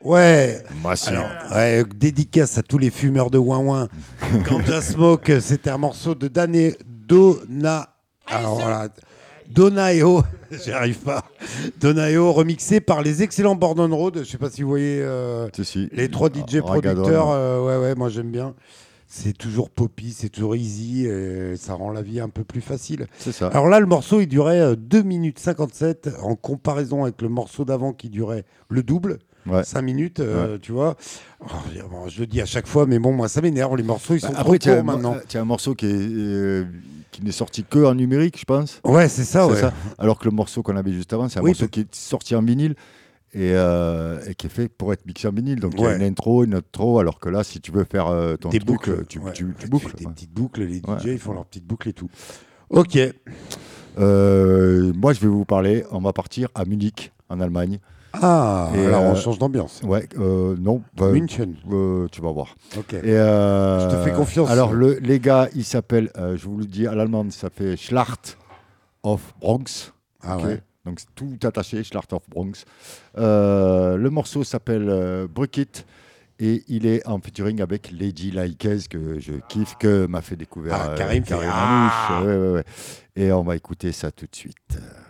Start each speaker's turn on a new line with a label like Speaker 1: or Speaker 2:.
Speaker 1: Ouais.
Speaker 2: Moi, si.
Speaker 1: Alors, ouais, dédicace à tous les fumeurs de ouin-ouin. Ganja Smoke, c'était un morceau de Dona. Alors voilà. Donaeo, j'y arrive pas. Donaeo, remixé par les excellents Bordon Road. Je sais pas si vous voyez
Speaker 2: Si.
Speaker 1: les 3 DJ
Speaker 2: Ragadon,
Speaker 1: producteurs.
Speaker 2: ouais.
Speaker 1: Ouais, moi j'aime bien. C'est toujours poppy, c'est toujours easy, et ça rend la vie un peu plus facile.
Speaker 2: C'est ça.
Speaker 1: Alors là, le morceau, il durait 2 minutes 57 en comparaison avec le morceau d'avant qui durait le double.
Speaker 2: Ouais.
Speaker 1: 5 minutes,
Speaker 2: Ouais.
Speaker 1: tu vois. Oh, bon, je le dis à chaque fois, mais bon, moi, ça m'énerve. Les morceaux, ils sont trop
Speaker 2: Après,
Speaker 1: courts maintenant.
Speaker 2: tu as un morceau qui n'est sorti que en numérique, je pense.
Speaker 1: Ouais, c'est ça,
Speaker 2: C'est
Speaker 1: ouais.
Speaker 2: ça. Alors que le morceau qu'on avait juste avant, c'est un
Speaker 1: Oui,
Speaker 2: morceau qui est sorti en vinyle et qui est fait pour être mixé en vinyle. Donc il y a
Speaker 1: Ouais.
Speaker 2: une intro, une outro. Alors que là, si tu veux faire ton
Speaker 1: Des
Speaker 2: truc,
Speaker 1: boucles.
Speaker 2: tu
Speaker 1: Ouais.
Speaker 2: boucles.
Speaker 1: fais des
Speaker 2: Ouais.
Speaker 1: petites boucles, les DJ,
Speaker 2: Ouais.
Speaker 1: ils font leurs petites boucles et tout. Ok.
Speaker 2: Moi, je vais vous parler. On va partir à Munich, en Allemagne.
Speaker 1: Ah,
Speaker 2: Et,
Speaker 1: alors on change d'ambiance.
Speaker 2: Ouais, non.
Speaker 1: München.
Speaker 2: Tu vas voir.
Speaker 1: Ok.
Speaker 2: Et,
Speaker 1: Je te fais confiance.
Speaker 2: Alors, les gars, ils s'appellent, je vous le dis à l'allemande, ça fait Schlacht of Bronx.
Speaker 1: Ah
Speaker 2: Ok.
Speaker 1: ouais.
Speaker 2: Donc, c'est tout attaché, Schlacht of Bronx. Le morceau s'appelle Brückit et il est en featuring avec Lady Laikez, que je kiffe, que m'a fait découvrir
Speaker 1: Karim
Speaker 2: Karim
Speaker 1: fait
Speaker 2: Amouche. Ouais. Et on va écouter ça tout de suite.